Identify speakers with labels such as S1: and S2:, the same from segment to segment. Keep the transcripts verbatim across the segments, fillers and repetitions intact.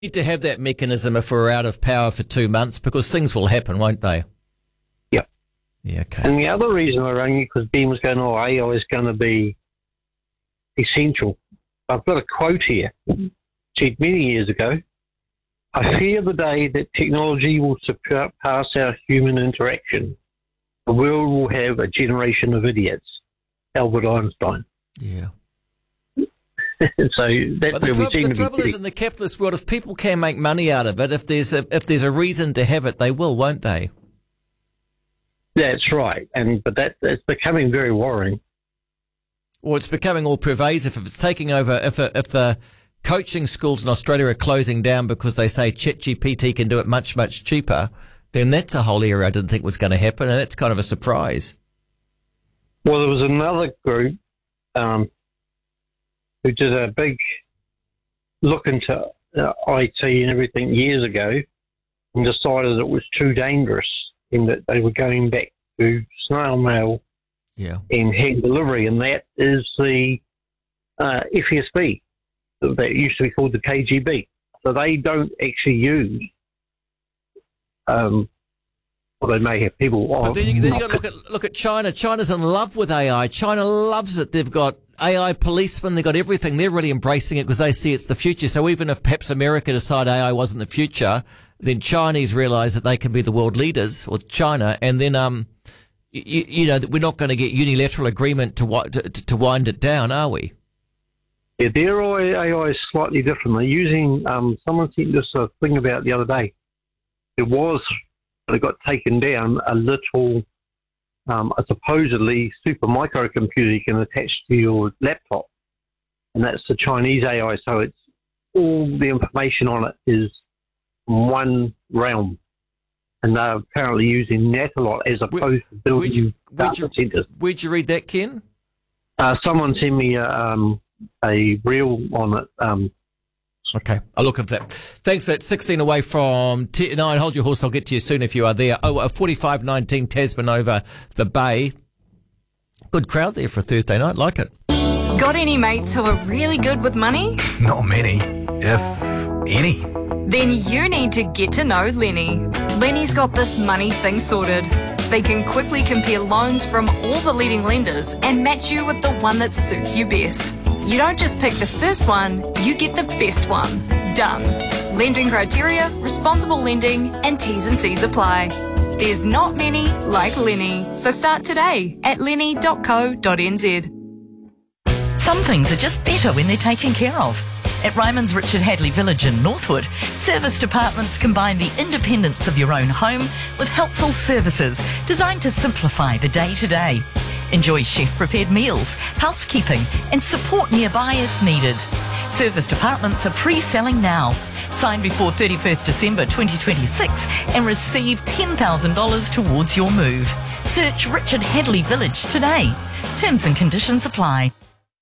S1: need to have that mechanism if we're out of power for two months because things will happen, won't they?
S2: Yep.
S1: Yeah, okay.
S2: And the other reason I rang you, because Ben was going, oh, A I is going to be essential. I've got a quote here, said many years ago, I fear the day that technology will surpass our human interaction. The world will have a generation of idiots. Albert Einstein.
S1: Yeah.
S2: So that's
S1: but the
S2: where
S1: trouble,
S2: we seem
S1: the
S2: to
S1: trouble
S2: be
S1: is in the capitalist world, if people can make money out of it, if there's a if there's a reason to have it, they will, won't they?
S2: That's right, and but that that's becoming very worrying.
S1: Well, it's becoming all pervasive. If it's taking over, if a, if the coaching schools in Australia are closing down because they say ChatGPT can do it much much cheaper, then that's a whole area I didn't think was going to happen, and that's kind of a surprise.
S2: Well, there was another group um, who did a big look into uh, I T and everything years ago and decided it was too dangerous and that they were going back to snail mail
S1: yeah.
S2: and hand delivery, and that is the uh, F S B that used to be called the K G B. So they don't actually use um, well, they may have people.
S1: But then you, then you got to look at look at China. China's in love with A I. China loves it. They've got A I policemen. They've got everything. They're really embracing it because they see it's the future. So even if perhaps America decide A I wasn't the future, then Chinese realise that they can be the world leaders, or China, and then um, you, you know, we're not going to get unilateral agreement to, to to wind it down, are we?
S2: Yeah, their A I is slightly different. They're using. Um, someone sent us a thing about the other day. It was. It got taken down a little, um, a supposedly super microcomputer you can attach to your laptop, and that's the Chinese A I. So it's all the information on it is one realm, and they're apparently using that a lot as opposed Where, to building you, data
S1: you,
S2: centers.
S1: Where'd you read that, Ken?
S2: Uh, someone sent me a, um, a reel on it. Um,
S1: Okay, I'll look at that. Thanks for that. sixteen away from t- nine. Hold your horse. I'll get to you soon if you are there. Oh, forty-five nineteen Tasman over the Bay. Good crowd there for a Thursday night. Like it.
S3: Got any mates who are really good with money?
S4: Not many, if any.
S3: Then you need to get to know Lenny. Lenny's got this money thing sorted. They can quickly compare loans from all the leading lenders and match you with the one that suits you best. You don't just pick the first one, you get the best one. Done. Lending criteria, responsible lending, and T's and C's apply. There's not many like Lenny. So start today at lenny dot co dot n z.
S5: Some things are just better when they're taken care of. At Ryman's Richard Hadley Village in Northwood, service departments combine the independence of your own home with helpful services designed to simplify the day-to-day. Enjoy chef-prepared meals, housekeeping and support nearby if needed. Service departments are pre-selling now. Sign before thirty-first December twenty twenty-six and receive ten thousand dollars towards your move. Search Richard Hadley Village today. Terms and conditions apply.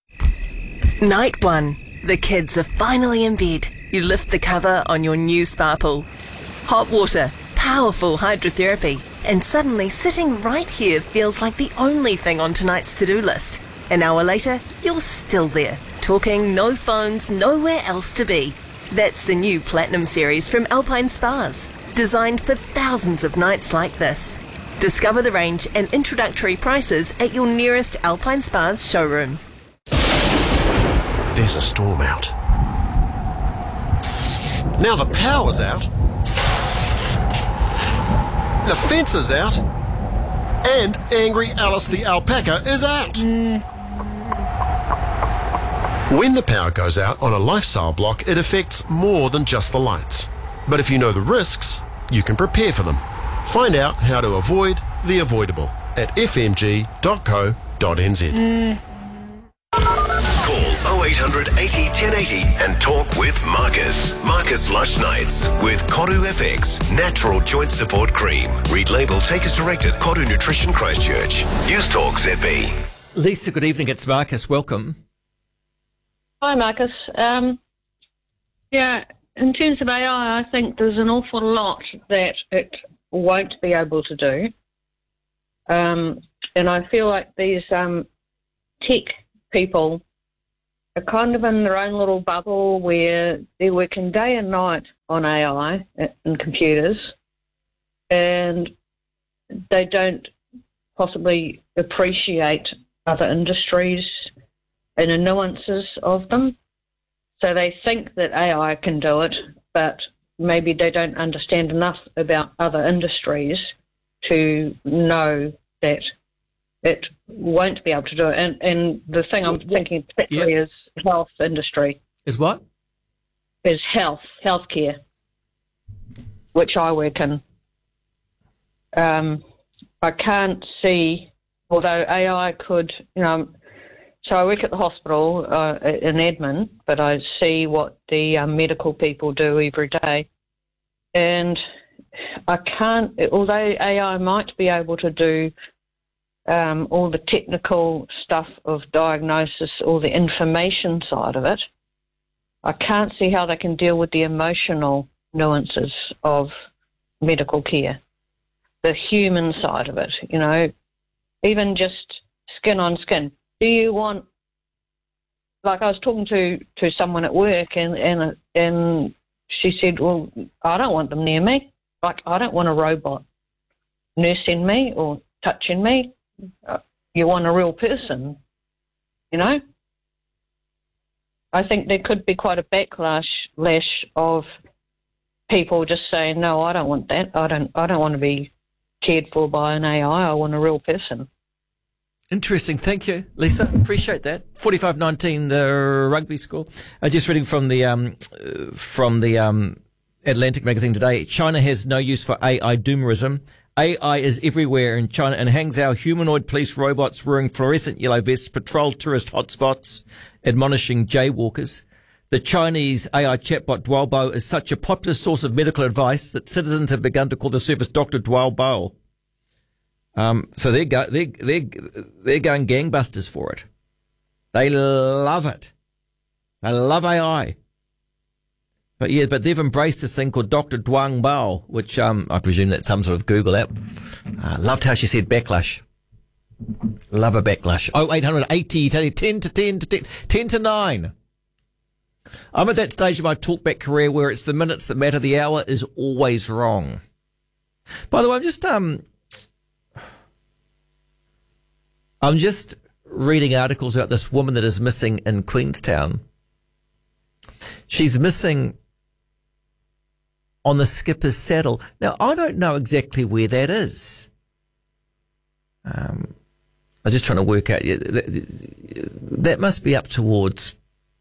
S6: Night one. The kids are finally in bed. You lift the cover on your new Sparkle. Hot water, powerful hydrotherapy, and suddenly sitting right here feels like the only thing on tonight's to-do list. An hour later, you're still there, talking, no phones, nowhere else to be. That's the new Platinum series from Alpine Spas, designed for thousands of nights like this. Discover the range and introductory prices at your nearest Alpine Spas showroom.
S7: There's a storm out. Now the power's out. The fence is out. And Angry Alice the alpaca is out. Mm. When the power goes out on a lifestyle block, it affects more than just the lights. But if you know the risks, you can prepare for them. Find out how to avoid the avoidable at f m g dot co dot n z. Mm.
S8: Call oh eight hundred eighty ten eighty and talk with Marcus. Marcus Lush Nights with Koru F X Natural Joint Support Cream. Read label, take as directed. Koru Nutrition Christchurch. News Talk Z B.
S1: Lisa, good evening. It's Marcus. Welcome.
S9: Hi, Marcus. Um, yeah, in terms of A I, I think there's an awful lot that it won't be able to do. Um, and I feel like these um, tech people are kind of in their own little bubble where they're working day and night on A I and computers, and they don't possibly appreciate other industries and the nuances of them. So they think that A I can do it, but maybe they don't understand enough about other industries to know that it won't be able to do it. And, and the thing I'm
S1: What-
S9: thinking particularly
S1: yeah.
S9: is health industry,
S1: Is what?
S9: is health, healthcare, which I work in. Um, I can't see, although A I could, you know, so I work at the hospital uh, in admin, but I see what the um, medical people do every day. And I can't, although A I might be able to do um, all the technical stuff of diagnosis, all the information side of it, I can't see how they can deal with the emotional nuances of medical care, the human side of it, you know, even just skin on skin. Do you want, like I was talking to, to someone at work and, and, and she said, well, I don't want them near me. Like, I don't want a robot nursing me or touching me. You want a real person, you know? I think there could be quite a backlash lash of people just saying, no, I don't want that. I don't, I don't want to be cared for by an A I. I want a real person.
S1: Interesting. Thank you, Lisa. Appreciate that. forty-five nineteen, the rugby score. Uh, just reading from the um, uh, from the um, Atlantic magazine today. China has no use for A I doomerism. A I is everywhere in China and hangs out humanoid police robots wearing fluorescent yellow vests patrol tourist hotspots, admonishing jaywalkers. The Chinese A I chatbot Duobo is such a popular source of medical advice that citizens have begun to call the service Doctor Duobo. Um, so they're, go, they're, they're, they're going gangbusters for it. They love it. They love A I. But yeah, but they've embraced this thing called Doctor Duang Bao, which um, I presume that's some sort of Google app. Uh, loved how she said backlash. Love a backlash. Oh, eight hundred eighty, ten to ten to ten, ten to nine. I'm at that stage of my talkback career where it's the minutes that matter. The hour is always wrong. By the way, I'm just um, I'm just reading articles about this woman that is missing in Queenstown. She's missing on the Skipper's Saddle. Now, I don't know exactly where that is. Um, I was just trying to work out. That must be up towards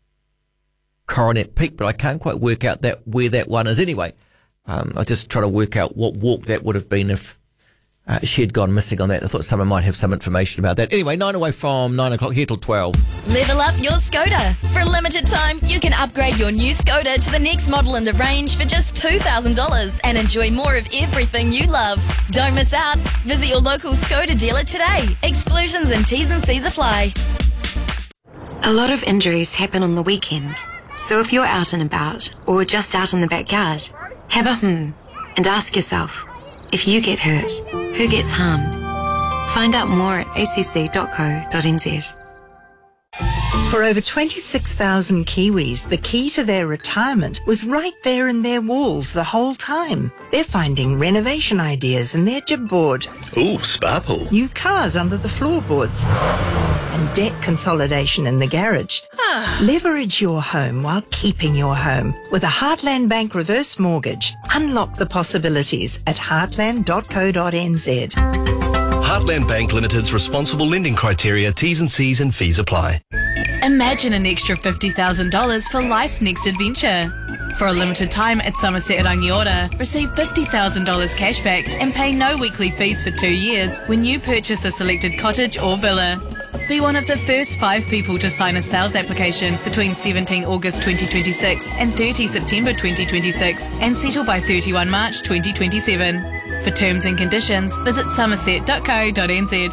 S1: Coronet Peak, but I can't quite work out that where that one is. Anyway, um, I was just trying to work out what walk that would have been if uh, she had gone missing on that. I thought someone might have some information about that. Anyway, nine away from nine o'clock, here till twelve.
S10: Level up your Skoda. For a limited time, you can upgrade your new Skoda to the next model in the range for just two thousand dollars and enjoy more of everything you love. Don't miss out. Visit your local Skoda dealer today. Exclusions and T's and C's apply.
S11: A lot of injuries happen on the weekend. So if you're out and about or just out in the backyard, have a hmm and ask yourself, if you get hurt, who gets harmed? Find out more at a c c dot co dot n z.
S12: For over twenty-six thousand Kiwis, the key to their retirement was right there in their walls the whole time. They're finding renovation ideas in their jib board.
S8: Ooh, sparkle.
S12: New cars under the floorboards. And debt consolidation in the garage. Leverage your home while keeping your home. With a Heartland Bank reverse mortgage, unlock the possibilities at heartland dot co dot n z.
S13: Heartland Bank Limited's responsible lending criteria, T's and C's and fees apply.
S14: Imagine an extra fifty thousand dollars for life's next adventure. For a limited time at Somerset Rangiora, receive fifty thousand dollars cashback and pay no weekly fees for two years when you purchase a selected cottage or villa. Be one of the first five people to sign a sales application between seventeenth August twenty twenty-six and thirtieth September twenty twenty-six and settle by thirty-first March twenty twenty-seven. For terms and conditions, visit somerset dot co dot n z.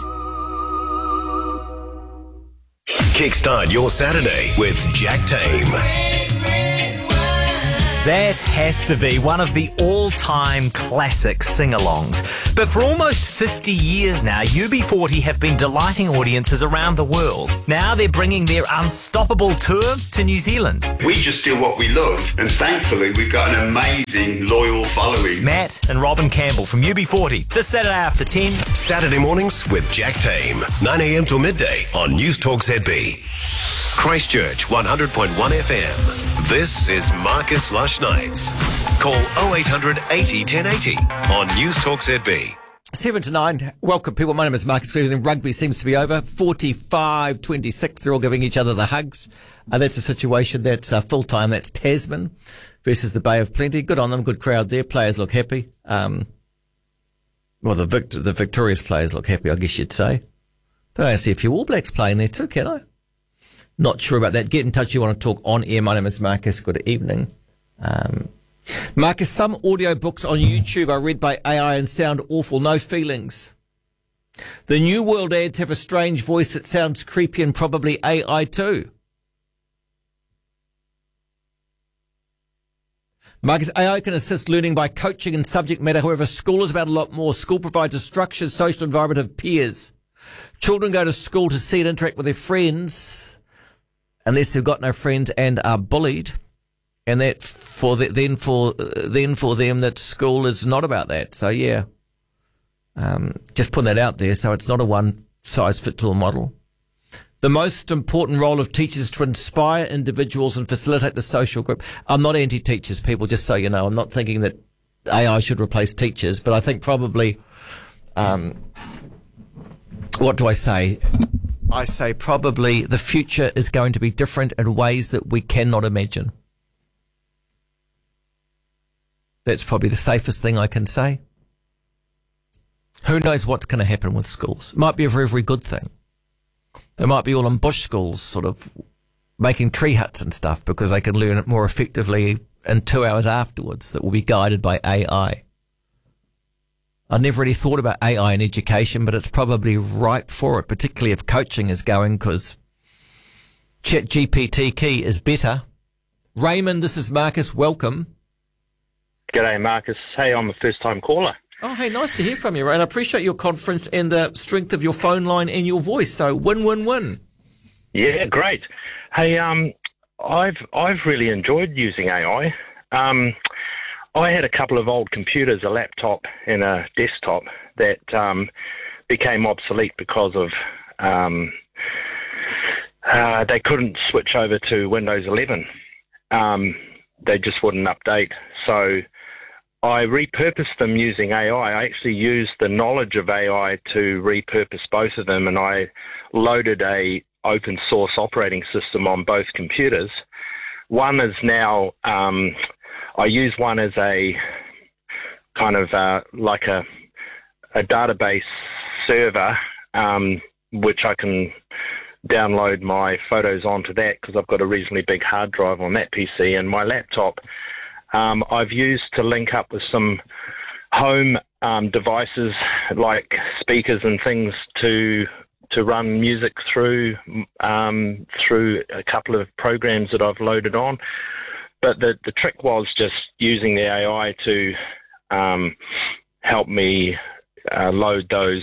S8: Kickstart your Saturday with Jack Tame.
S15: That has to be one of the all-time classic sing-alongs. But for almost fifty years now, U B forty have been delighting audiences around the world. Now they're bringing their Unstoppable tour to New Zealand.
S16: We just do what we love, and thankfully we've got an amazing, loyal following.
S15: Matt and Robin Campbell from U B forty, this Saturday after ten.
S8: Saturday mornings with Jack Tame, nine a.m. till midday on News Talk Z B. Christchurch one hundred point one F M. This is Marcus Lush Nights. Call oh eight hundred eighty ten eighty on News Talk Z B.
S1: Seven to nine. Welcome, people. My name is Marcus Cleveland. Rugby seems to be over. forty-five twenty-six. They're all giving each other the hugs. Uh, that's a situation that's uh, full time. That's Tasman versus the Bay of Plenty. Good on them. Good crowd there. Players look happy. Um, well, the Vict- the victorious players look happy, I guess you'd say. But I see a few All Blacks playing there too, can I? Not sure about that. Get in touch if you want to talk on air. My name is Marcus. Good evening. Um, Marcus, some audio books on YouTube are read by A I and sound awful. No feelings. The New World ads have a strange voice that sounds creepy and probably A I too. Marcus, A I can assist learning by coaching and subject matter. However, school is about a lot more. School provides a structured social environment of peers. Children go to school to see and interact with their friends, unless they've got no friends and are bullied. And that for the, then for then for them that school is not about that. So yeah, um, just putting that out there. So it's not a one size fits all model. The most important role of teachers is to inspire individuals and facilitate the social group. I'm not anti-teachers, people. Just so you know, I'm not thinking that A I should replace teachers, but I think probably, um, what do I say? I say probably the future is going to be different in ways that we cannot imagine. That's probably the safest thing I can say. Who knows what's going to happen with schools? Might be a very, very good thing. They might be all in bush schools, sort of making tree huts and stuff because they can learn it more effectively in two hours afterwards that will be guided by A I. I never really thought about A I in education, but it's probably ripe for it, particularly if coaching is going, because ChatGPT key is better. Raymond, this is Marcus. Welcome.
S17: G'day, Marcus. Hey, I'm a first-time caller.
S1: Oh, hey, nice to hear from you, Ray. And I appreciate your confidence and the strength of your phone line and your voice. So win, win, win.
S17: Yeah, great. Hey, um, I've I've really enjoyed using A I. Um, I had a couple of old computers, a laptop and a desktop, that um, became obsolete because of um, uh, they couldn't switch over to Windows eleven. Um, they just wouldn't update. So I repurposed them using A I. I actually used the knowledge of A I to repurpose both of them, and I loaded a open source operating system on both computers. One is now, um, I use one as a kind of uh, like a, a database server, um, which I can download my photos onto that because I've got a reasonably big hard drive on that P C, and my laptop Um, I've used to link up with some home um, devices like speakers and things to to run music through um, through a couple of programs that I've loaded on. But the, the trick was just using the A I to um, help me uh, load those,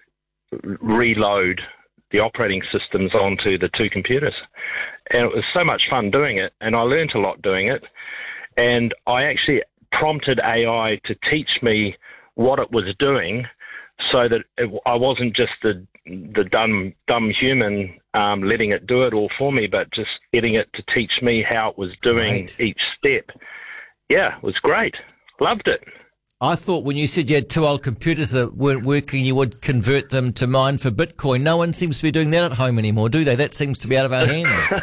S17: reload the operating systems onto the two computers. And it was so much fun doing it, and I learned a lot doing it. And I actually prompted A I to teach me what it was doing so that it, I wasn't just the the dumb dumb human um, letting it do it all for me, but just getting it to teach me how it was doing
S1: Great.
S17: each step. Yeah, it was great. Loved it.
S1: I thought when you said you had two old computers that weren't working, you would convert them to mine for Bitcoin. No one seems to be doing that at home anymore, do they? That seems to be out of our hands.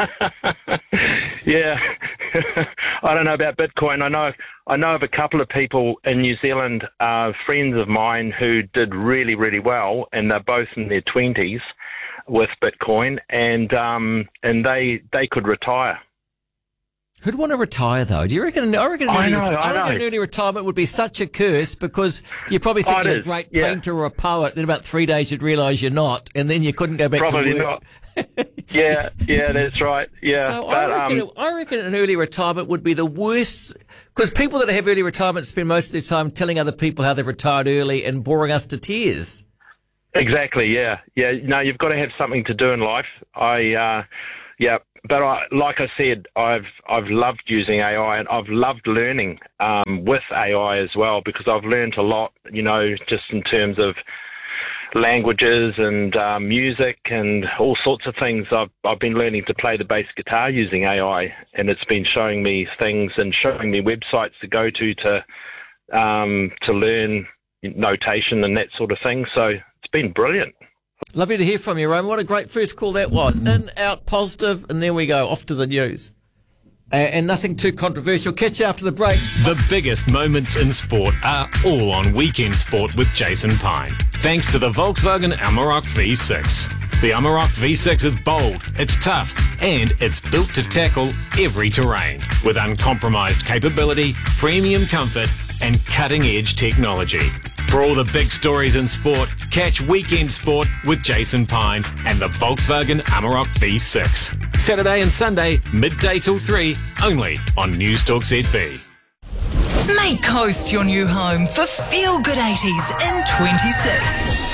S17: Yeah. I don't know about Bitcoin. I know I know of a couple of people in New Zealand, uh, friends of mine, who did really, really well, and they're both in their twenties with Bitcoin, and um, and they they could retire.
S1: Who'd want to retire, though? Do you reckon, I reckon, an
S17: I
S1: early,
S17: know,
S1: reti-
S17: I
S1: I reckon
S17: know.
S1: an early retirement would be such a curse because you probably think
S17: Oh, it
S1: you're a
S17: is,
S1: great
S17: yeah.
S1: painter or a poet, then about three days you'd realise you're not, and then you couldn't go back
S17: Probably
S1: to work.
S17: not. yeah, yeah, that's right. Yeah,
S1: So
S17: but,
S1: I reckon,
S17: um,
S1: I reckon an early retirement would be the worst, because people that have early retirement spend most of their time telling other people how they've retired early and boring us to tears.
S17: exactly. Yeah, yeah. No, you've got to have something to do in life. I, uh, yeah, but I, like I said, I've I've loved using A I and I've loved learning um, with A I as well because I've learned a lot. You know, just in terms of languages and uh, music and all sorts of things. I've I've been learning to play the bass guitar using A I, and it's been showing me things and showing me websites to go to to um, to learn notation and that sort of thing. So it's been brilliant.
S1: Lovely to hear from you, Roman. What a great first call that was. In, out, positive, and there we go, off to the news. Uh, and nothing too controversial. Catch you after the break.
S18: The biggest moments in sport are all on Weekend Sport with Jason Pine. Thanks to the Volkswagen Amarok V six. The Amarok V six is bold, it's tough, and it's built to tackle every terrain. With uncompromised capability, premium comfort, and cutting-edge technology. For all the big stories in sport, catch Weekend Sport with Jason Pine and the Volkswagen Amarok V six. Saturday and Sunday, midday till three, only on News Talk Z B.
S5: Make Coast your new home for Feel Good eighties in twenty-six.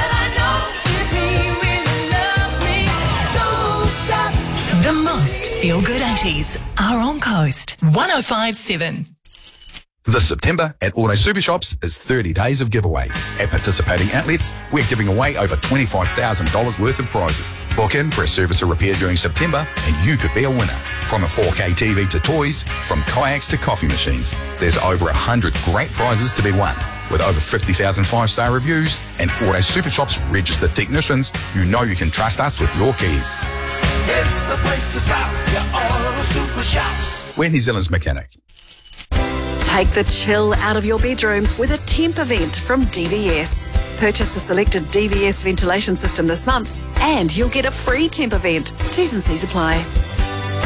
S5: The most Feel Good eighties are on Coast one oh five point seven.
S4: This September at Auto Super Shops is thirty days of giveaways. At participating outlets, we're giving away over twenty-five thousand dollars worth of prizes. Book in for a service or repair during September and you could be a winner. From a four K T V to toys, from kayaks to coffee machines, there's over one hundred great prizes to be won. With over fifty thousand five-star reviews and Auto Super Shops registered technicians, you know you can trust us with your keys.
S19: It's the place to stop, your Auto Super Shops.
S4: We're New Zealand's mechanic.
S20: Take the chill out of your bedroom with a temp event from D V S. Purchase a selected D V S ventilation system this month and you'll get a free temp event. T's and C's apply.